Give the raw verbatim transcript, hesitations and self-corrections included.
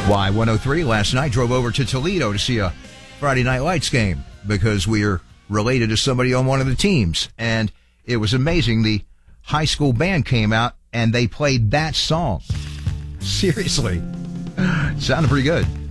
Y one oh three last night drove over to Toledo to see a Friday Night Lights game because we are related to somebody on one of the teams. And it was amazing. The high school band came out and they played that song. Seriously. Sounded pretty good.